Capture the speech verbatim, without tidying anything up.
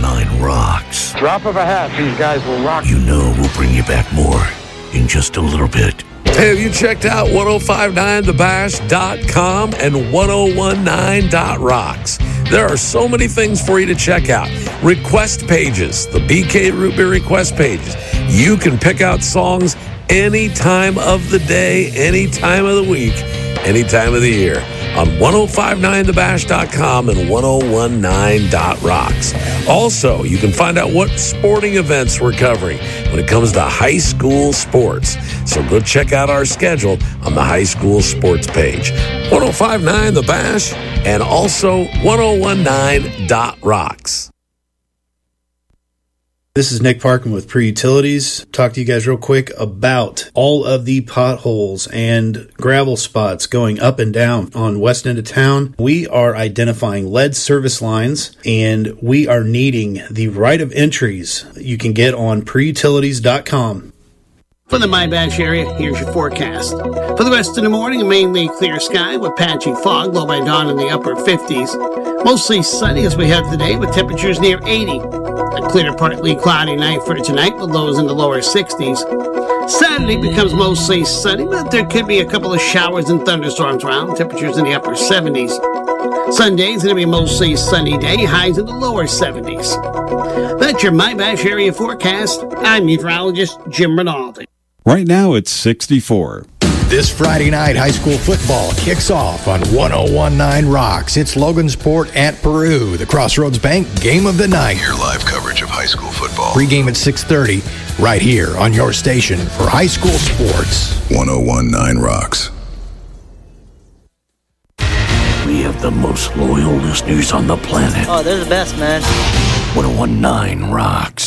nine rocks. Drop of a hat, these guys will rock. You know we'll bring you back more in just a little bit. Hey, have you checked out ten fifty-nine the bash dot com and ten nineteen dot rocks? There are so many things for you to check out. Request pages, the B K Root Beer request pages. You can pick out songs any time of the day, any time of the week, any time of the year on ten fifty-nine the bash dot com and ten nineteen dot rocks. Also, you can find out what sporting events we're covering when it comes to high school sports. So go check out our schedule on the high school sports page. ten fifty-nine The Bash and also ten nineteen dot rocks. This is Nick Parkin with Pre-Utilities. Talk to you guys real quick about all of the potholes and gravel spots going up and down on west end of town. We are identifying lead service lines, and we are needing the right of entries you can get on pre utilities dot com. For the My Bash area, here's your forecast. For the rest of the morning, mainly clear sky with patchy fog, low by dawn in the upper fifties. Mostly sunny as we have today with temperatures near eighty. A clear, partly cloudy night for tonight with lows in the lower sixties. Saturday becomes mostly sunny, but there could be a couple of showers and thunderstorms around, temperatures in the upper seventies. Sunday's going to be a mostly sunny day, highs in the lower seventies. That's your My Bash area forecast. I'm meteorologist Jim Rinaldi. Right now it's sixty-four. This Friday night, high school football kicks off on ten nineteen Rocks. It's Logansport at Peru, the Crossroads Bank Game of the Night. Your live coverage of high school football. Pre-game at six thirty, right here on your station for high school sports. ten nineteen Rocks. We have the most loyal listeners on the planet. Oh, they're the best, man. ten nineteen Rocks.